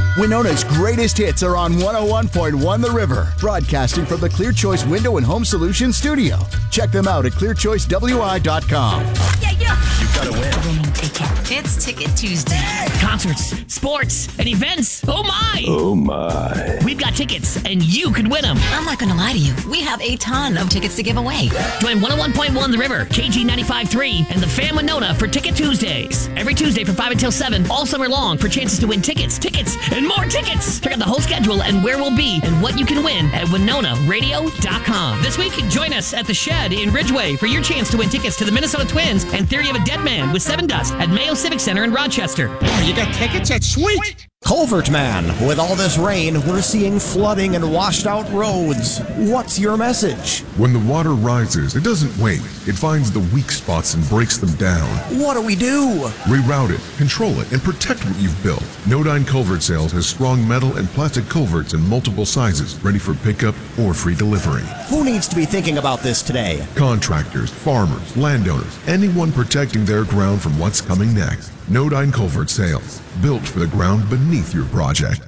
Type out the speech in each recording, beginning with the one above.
Winona's greatest hits are on 101.1 The River, broadcasting from the Clear Choice Window and Home Solutions studio. Check them out at clearchoicewi.com. You gotta win. Winning ticket. It's Ticket Tuesday. Concerts, sports, and events. Oh my! Oh my. We've got tickets, and you could win them. I'm not going to lie to you. We have a ton of tickets to give away. Join 101.1 The River, KG 95.3, and the Fam Winona for Ticket Tuesdays. Every Tuesday from 5 until 7, all summer long, for chances to win tickets, and more tickets. Check out the whole schedule and where we'll be and what you can win at WinonaRadio.com. This week, join us at the Shed in Ridgeway for your chance to win tickets to the Minnesota Twins and Theory of a Dead Man with Seven Dust at Mayo Civic Center in Rochester. Oh, you got tickets? That's sweet! Culvert Man, with all this rain, we're seeing flooding and washed out roads. What's your message? When the water rises, it doesn't wait. It finds the weak spots and breaks them down. What do we do? Reroute it, control it, and protect what you've built. Nodine Culvert Sales has strong metal and plastic culverts in multiple sizes, ready for pickup or free delivery. Who needs to be thinking about this today? Contractors, farmers, landowners, anyone protecting their ground from what's coming next. Nodine Culvert Sales, built for the ground beneath your project.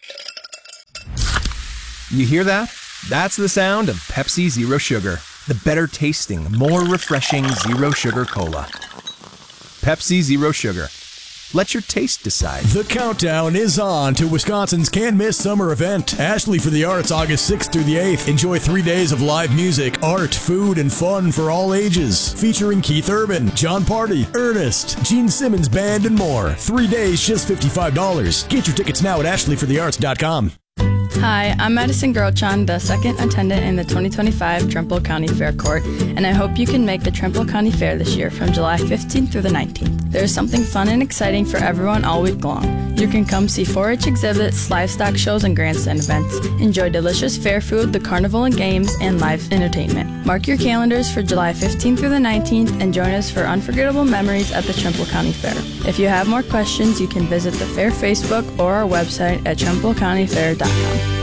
You hear that? That's the sound of Pepsi Zero Sugar, the better tasting, more refreshing Zero Sugar Cola. Pepsi Zero Sugar. Let your taste decide. The countdown is on to Wisconsin's can't-miss summer event, Ashley for the Arts, August 6th through the 8th. Enjoy 3 days of live music, art, food, and fun for all ages. Featuring Keith Urban, John Party, Ernest, Gene Simmons Band, and more. 3 days, just $55. Get your tickets now at ashleyforthearts.com. Hi, I'm Madison Girlchan, the second attendant in the 2025 Trumbull County Fair Court, and I hope you can make the Trumbull County Fair this year from July 15th through the 19th. There's something fun and exciting for everyone all week long. You can come see 4-H exhibits, livestock shows, and grandstand events. Enjoy delicious fair food, the carnival and games, and live entertainment. Mark your calendars for July 15th through the 19th and join us for unforgettable memories at the Trumbull County Fair. If you have more questions, you can visit the Fair Facebook or our website at TrumbullCountyFair.com.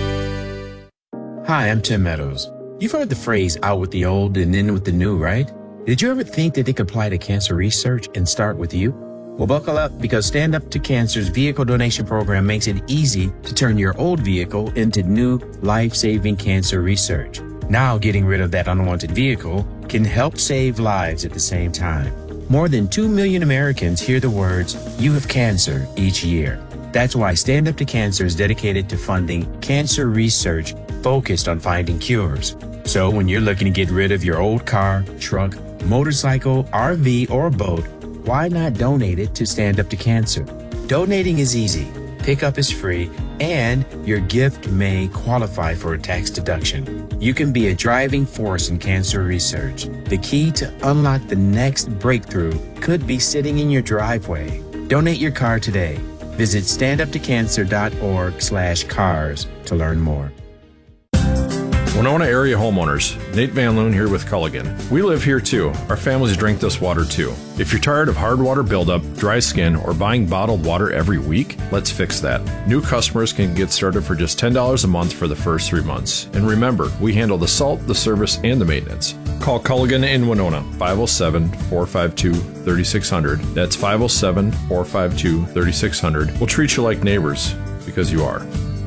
Hi, I'm Tim Meadows. You've heard the phrase out with the old and in with the new, right? Did you ever think that they could apply to cancer research and start with you? Well, buckle up, because Stand Up to Cancer's vehicle donation program makes it easy to turn your old vehicle into new life-saving cancer research. Now, getting rid of that unwanted vehicle can help save lives at the same time. More than 2 million Americans hear the words, "You have cancer," each year. That's why Stand Up to Cancer is dedicated to funding cancer research focused on finding cures. So when you're looking to get rid of your old car, truck, motorcycle, RV, or boat, why not donate it to Stand Up to Cancer? Donating is easy, pickup is free, and your gift may qualify for a tax deduction. You can be a driving force in cancer research. The key to unlock the next breakthrough could be sitting in your driveway. Donate your car today. Visit standuptocancer.org/cars to learn more. Winona area homeowners, Nate Van Loon here with Culligan. We live here too. Our families drink this water too. If you're tired of hard water buildup, dry skin, or buying bottled water every week, let's fix that. New customers can get started for just $10 a month for the first 3 months. And remember, we handle the salt, the service, and the maintenance. Call Culligan in Winona, 507-452-3600. That's 507-452-3600. We'll treat you like neighbors, because you are.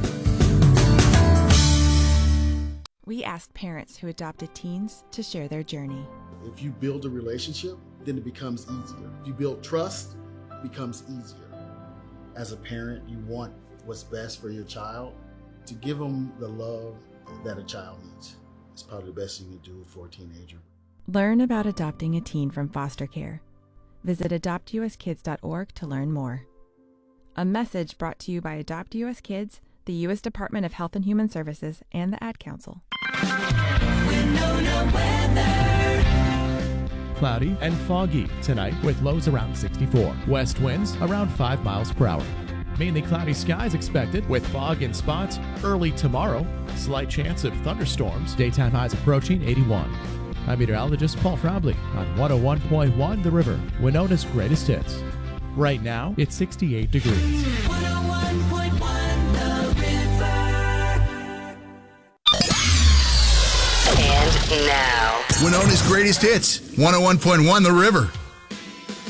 We asked parents who adopted teens to share their journey. If you build a relationship, then it becomes easier. If you build trust, it becomes easier. As a parent, you want what's best for your child. To give them the love that a child needs. It's probably the best you can do for a teenager. Learn about adopting a teen from foster care. Visit adoptuskids.org to learn more. A message brought to you by Adopt US Kids, the U.S. Department of Health and Human Services, and the Ad Council. Cloudy and foggy tonight with lows around 64. West winds around 5 miles per hour. Mainly cloudy skies expected with fog in spots early tomorrow. Slight chance of thunderstorms. Daytime highs approaching 81. I'm meteorologist Paul Frobley on 101.1 The River, Winona's greatest hits. Right now, it's 68 degrees. 101.1 The River. And now, Winona's greatest hits, 101.1 The River.